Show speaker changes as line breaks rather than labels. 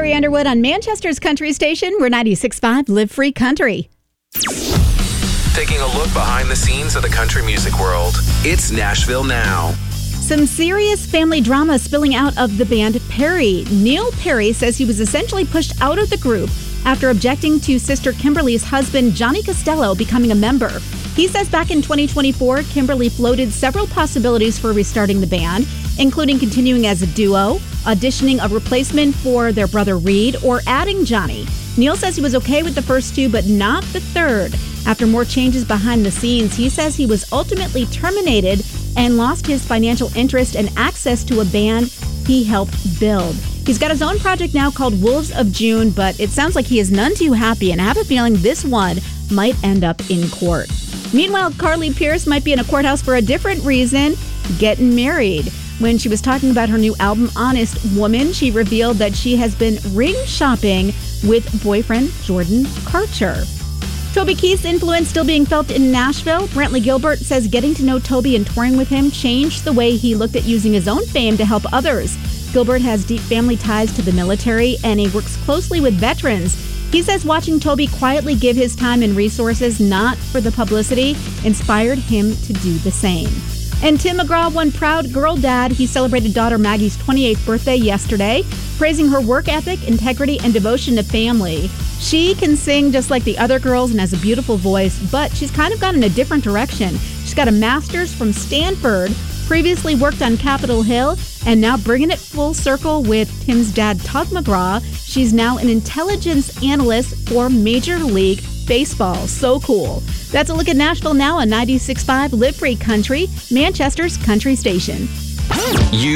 Carrie Underwood on Manchester's Country Station. We're 96.5 Live Free Country.
Taking a look behind the scenes of the country music world. It's Nashville Now.
Some serious family drama spilling out of the band Perry. Neil Perry says he was essentially pushed out of the group after objecting to sister Kimberly's husband, Johnny Costello, becoming a member. He says back in 2024, Kimberly floated several possibilities for restarting the band, including continuing as a duo, auditioning a replacement for their brother Reed, or adding Johnny. Neil says he was okay with the first two, but not the third. After more changes behind the scenes, he says he was ultimately terminated and lost his financial interest and access to a band he helped build. He's got his own project now called Wolves of June, but it sounds like he is none too happy, and I have a feeling this one might end up in court. Meanwhile, Carly Pearce might be in a courthouse for a different reason, getting married. When she was talking about her new album, Honest Woman, she revealed that she has been ring shopping with boyfriend Jordan Karcher. Toby Keith's influence still being felt in Nashville. Brantley Gilbert says getting to know Toby and touring with him changed the way he looked at using his own fame to help others. Gilbert has deep family ties to the military, and he works closely with veterans. He says watching Toby quietly give his time and resources, not for the publicity, inspired him to do the same. And Tim McGraw, one proud girl dad, he celebrated daughter Maggie's 28th birthday yesterday, praising her work ethic, integrity, and devotion to family. She can sing just like the other girls and has a beautiful voice, but she's kind of gone in a different direction. She's got a master's from Stanford, previously worked on Capitol Hill, and now bringing it full circle with Tim's dad, Tug McGraw. She's now an intelligence analyst for Major League Baseball. So cool. That's a look at Nashville Now on 96.5 Live Free Country, Manchester's Country Station.